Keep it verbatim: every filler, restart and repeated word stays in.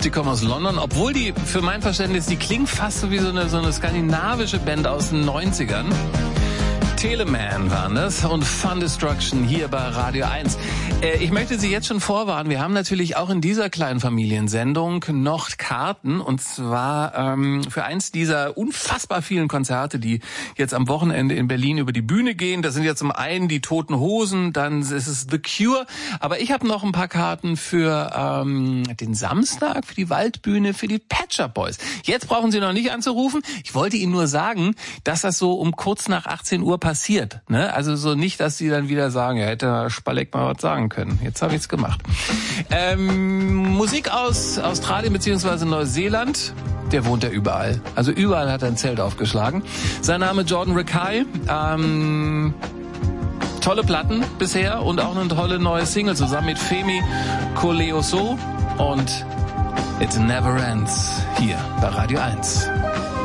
Die kommen aus London, obwohl die, für mein Verständnis, die klingen fast so wie so eine, so eine skandinavische Band aus den neunzigern. Teleman waren das und Fun Destruction hier bei Radio eins. Äh, ich möchte Sie jetzt schon vorwarnen, wir haben natürlich auch in dieser kleinen Familiensendung noch Karten und zwar ähm, für eins dieser unfassbar vielen Konzerte, die jetzt am Wochenende in Berlin über die Bühne gehen. Das sind ja zum einen die Toten Hosen, dann ist es The Cure, aber ich habe noch ein paar Karten für ähm, den Samstag, für die Waldbühne, für die Pet Shop Boys. Jetzt brauchen Sie noch nicht anzurufen. Ich wollte Ihnen nur sagen, dass das so um kurz nach achtzehn Uhr passiert. passiert, ne? Also so nicht, dass sie dann wieder sagen, ja, hätte Spalleck mal was sagen können. Jetzt habe ich's gemacht. Ähm, Musik aus Australien bzw. Neuseeland, der wohnt ja überall. Also überall hat er ein Zelt aufgeschlagen. Sein Name Jordan Rakei. Ähm, tolle Platten bisher und auch eine tolle neue Single zusammen mit Femi Koleoso und It Never Ends hier bei Radio eins.